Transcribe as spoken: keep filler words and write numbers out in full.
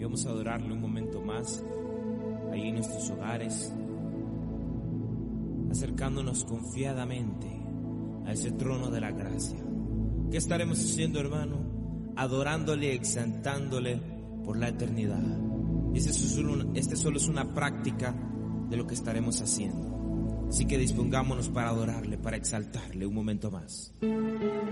y vamos a adorarle un momento más ahí en nuestros hogares, acercándonos confiadamente a ese trono de la gracia. ¿Qué estaremos haciendo, hermano? Adorándole, exaltándole por la eternidad. Y este solo, este solo es una práctica de lo que estaremos haciendo. Así que dispongámonos para adorarle, para exaltarle un momento más.